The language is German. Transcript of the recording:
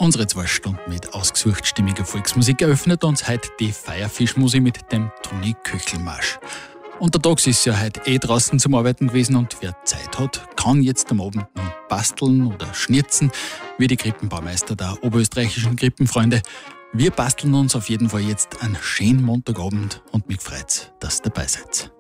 Unsere 2 Stunden mit ausgesucht stimmiger Volksmusik eröffnet uns heute die Feierfischmusik mit dem Toni Köchelmarsch. Untertags ist ja heute draußen zum Arbeiten gewesen und wer Zeit hat, kann jetzt am Abend noch basteln oder schnitzen, wie die Krippenbaumeister der oberösterreichischen Krippenfreunde. Wir basteln uns auf jeden Fall jetzt einen schönen Montagabend und mich freut's, dass ihr dabei seid.